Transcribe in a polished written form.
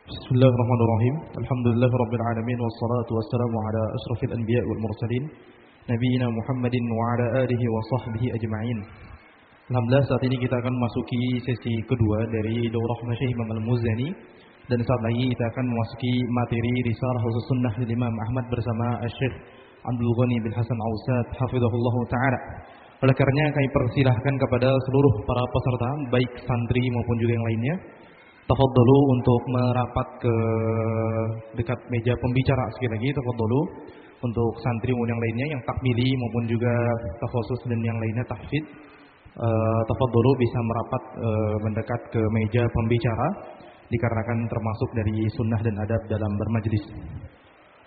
Bismillahirrahmanirrahim. Alhamdulillahirabbil alamin wassalatu wassalamu ala asyrafil anbiya'i wal mursalin nabiyina Muhammadin wa ala alihi wa sahbihi ajma'in. Alhamdulillah saat ini kita akan memasuki sesi kedua dari Daurah Masyaikh Imam Al-Muzani dan saat lagi kita akan memasuki materi Risalah Khusus Sunnah dari Imam Ahmad bersama Syekh Abdul Ghani bin Hasan Ausad hafizahullah taala. Oleh karenanya kami persilahkan kepada seluruh para peserta baik santri maupun juga yang lainnya, tafadhalu untuk merapat ke dekat meja pembicara. Sekali lagi tafadhalu untuk santri maupun yang lainnya yang takmili maupun juga takhusus dan yang lainnya tahfidz, tafadhalu bisa merapat mendekat ke meja pembicara dikarenakan termasuk dari sunnah dan adab dalam bermajlis.